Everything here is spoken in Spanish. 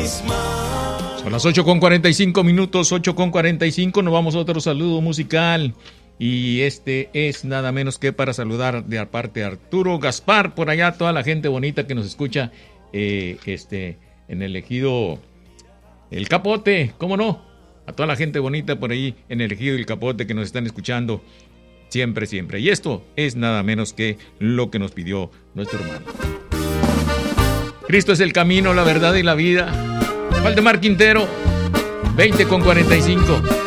Son las 8:45, 8:45. Nos vamos a otro saludo musical. Y este es nada menos que para saludar de aparte de Arturo Gaspar, por allá, toda la gente bonita que nos escucha en el ejido El Capote, ¿cómo no? A toda la gente bonita por ahí en el ejido El Capote que nos están escuchando siempre, siempre. Y esto es nada menos que lo que nos pidió nuestro hermano. Cristo es el camino, la verdad y la vida. Valdemar Quintero, 20:45.